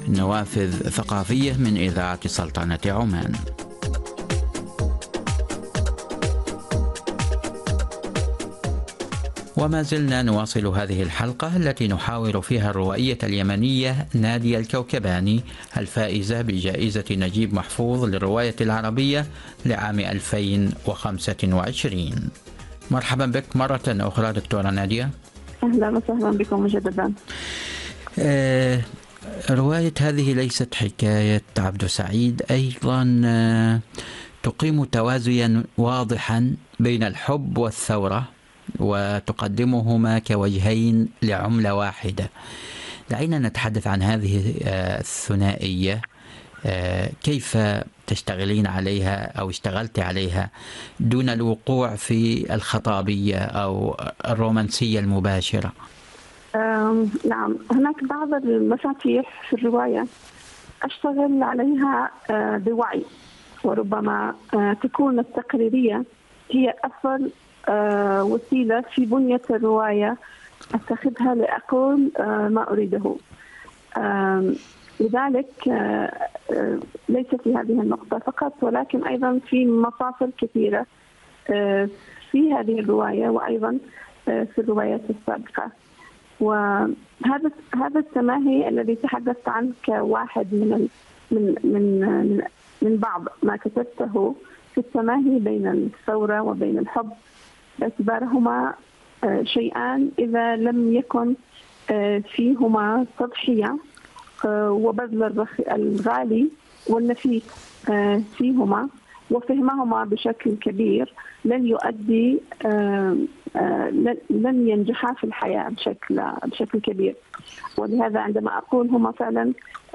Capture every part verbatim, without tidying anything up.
نوافذ ثقافية من إذاعة سلطنة عمان. وما زلنا نواصل هذه الحلقة التي نحاور فيها الروائية اليمنية نادية الكوكباني الفائزة بجائزة نجيب محفوظ للرواية العربية لعام ألفين وخمسة وعشرين. مرحبا بك مرة أخرى دكتورة نادية. أهلا وسهلا بكم مجددا. آه رواية هذه ليست حكاية عبد سعيد أيضا آه تقيم توازيا واضحا بين الحب والثورة وتقدمهما كوجهين لعملة واحدة. دعينا نتحدث عن هذه الثنائية، كيف تشتغلين عليها أو اشتغلت عليها دون الوقوع في الخطابية أو الرومانسية المباشرة؟ نعم، هناك بعض المفاتيح في الرواية أشتغل عليها بوعي، وربما تكون التقريرية هي أفضل آه وسيلة في بنية الرواية أتخذها لأقول آه ما أريده. آه لذلك آه آه ليس في هذه النقطة فقط، ولكن أيضا في مفاصل كثيرة آه في هذه الرواية وأيضا آه في الروايات السابقة. وهذا هذا التماهي الذي تحدثت عنه كواحد من من من من, من بعض ما كتبته في التماهي بين الثورة وبين الحب، باعتبارهما شيئان إذا لم يكن فيهما تضحية وبذل الغالي والنفيس فيهما وفهمهما بشكل كبير لن يؤدي لن ينجحا في الحياة بشكل بشكل كبير. ولهذا عندما أقول هما فعلا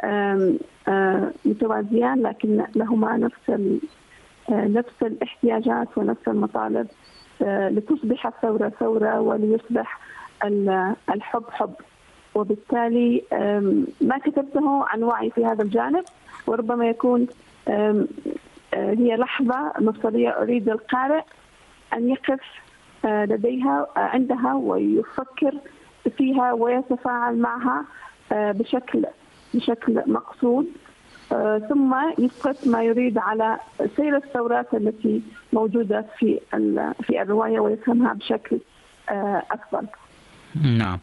متوازيان لكن لهما نفس نفس الاحتياجات ونفس المطالب لتصبح الثورة ثورة وليصبح الحب حب. وبالتالي ما كتبته عن وعي في هذا الجانب، وربما يكون هي لحظة مفصلية أريد القارئ أن يقف لديها عندها ويفكر فيها ويتفاعل معها بشكل بشكل مقصود، ثم يسقط ما يريد على سير الثورات التي موجودة في في الرواية ويفهمها بشكل أفضل. نعم.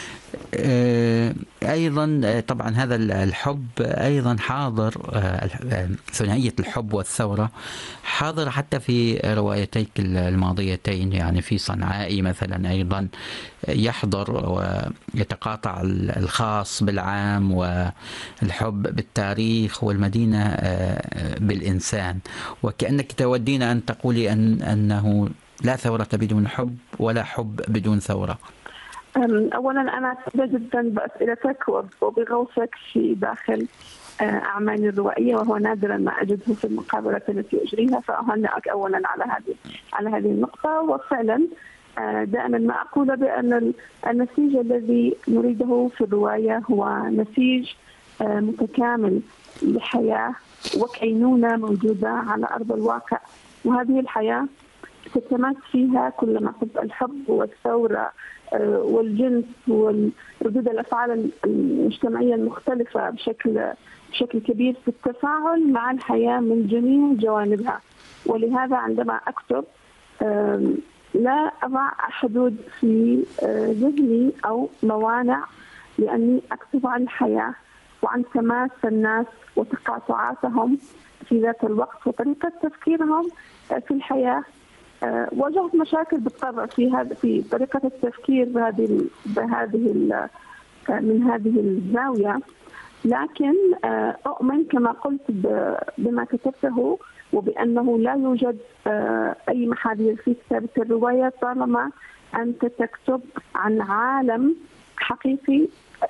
أيضا طبعا هذا الحب أيضا حاضر، ثنائية الحب والثورة حاضر حتى في روايتيك الماضيتين، يعني في صنعائي مثلا أيضا يحضر ويتقاطع الخاص بالعام والحب بالتاريخ والمدينة بالإنسان، وكأنك تودين أن تقولي أن أنه لا ثورة بدون حب ولا حب بدون ثورة. أولا أنا سعيدة جدا بأسئلتك وبغوصك في داخل أعمالي الروائية، وهو نادرا ما أجده في المقابلات التي أجريها، فأهنئك أولا على هذه على هذه النقطة. وفعلا دائما ما أقول بأن النسيج الذي نريده في الرواية هو نسيج متكامل لحياة وكينونة موجودة على أرض الواقع، وهذه الحياة تتماس فيها كل ما حب الحب والثورة والجنس وردود الأفعال المجتمعية المختلفة بشكل بشكل كبير في التفاعل مع الحياة من جميع جوانبها. ولهذا عندما أكتب لا أضع حدود في ذهني أو موانع، لأني أكتب عن الحياة وعن تماس الناس وتقاطعاتهم في ذات الوقت وطريقة تفكيرهم في الحياة. واجهت مشاكل بالطبع في هذا في طريقة التفكير بهذه بهذه من هذه الزاوية، لكن أؤمن كما قلت بما كتبته، وبأنه لا يوجد أي محاذير في كتابة الرواية طالما أنت تكتب عن عالم حقيقي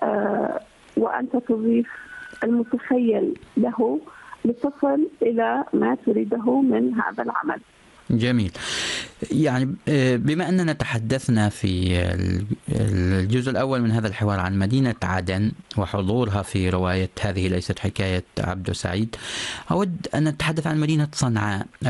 وأنت تضيف المتخيل له لتصل إلى ما تريده من هذا العمل. جميل. يعني بما أننا تحدثنا في الجزء الأول من هذا الحوار عن مدينة عدن وحضورها في رواية هذه ليست حكاية عبد سعيد، أود أن نتحدث عن مدينة صنعاء